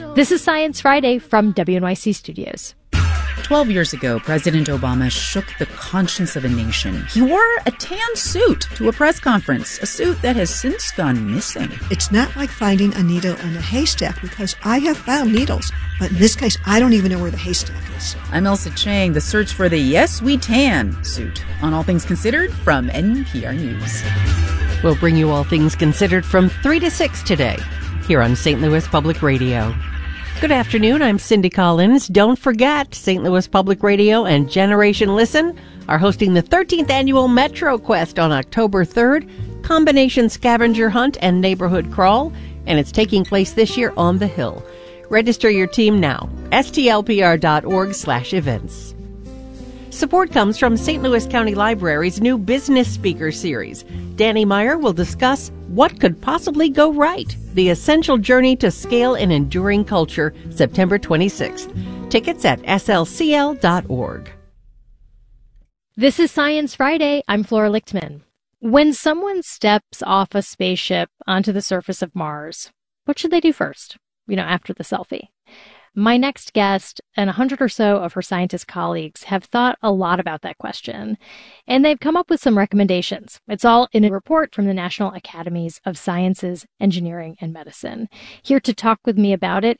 This is Science Friday from WNYC Studios. 12 years ago, President Obama shook the conscience of a nation. He wore a tan suit to a press conference, a suit that has since gone missing. It's not like finding a needle in a haystack, because I have found needles, but in this case, I don't even know where the haystack is. I'm Elsa Chang, the search for the Yes We Tan suit on All Things Considered from NPR News. We'll bring you All Things Considered from 3 to 6 today, here on St. Louis Public Radio. Good afternoon, I'm Cindy Collins. Don't forget, St. Louis Public Radio and Generation Listen are hosting the 13th annual Metro Quest on October 3rd, combination scavenger hunt and neighborhood crawl, and it's taking place this year on the Hill. Register your team now, stlpr.org/events. Support comes from St. Louis County Library's new Business Speaker Series. Danny Meyer will discuss what could possibly go right, the essential journey to scale an enduring culture, September 26th. Tickets at slcl.org. This is Science Friday. I'm Flora Lichtman. When someone steps off a spaceship onto the surface of Mars, what should they do first? After the selfie. My next guest and 100 or so of her scientist colleagues have thought a lot about that question, and they've come up with some recommendations. It's all in a report from the National Academies of Sciences, Engineering, and Medicine. Here to talk with me about it